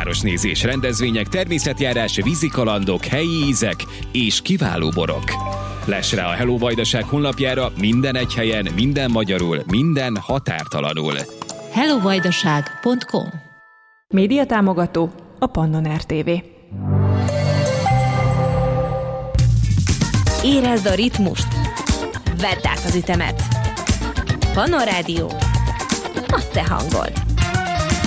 városnézés, rendezvények, természetjárás, vízikalandok, helyi ízek és kiváló borok. Less rá a Hello Vajdaság honlapjára minden egy helyen, minden magyarul, minden határtalanul. hellovajdaság.com. Médiatámogató a Pannon RTV. Érezd a ritmust! Vedd át az ütemet! Pannon Rádió, a te hangod!